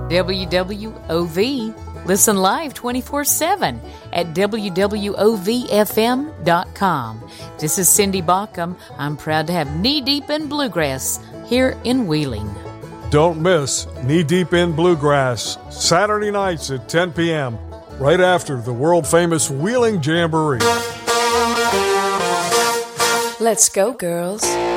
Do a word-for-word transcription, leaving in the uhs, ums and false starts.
W W O V. Listen live twenty-four seven at W W O V F M dot com. This is Cindy Baucom. I'm proud to have Knee Deep in Bluegrass here in Wheeling. Don't miss Knee Deep in Bluegrass, Saturday nights at ten p.m., right after the world-famous Wheeling Jamboree. Let's go, girls.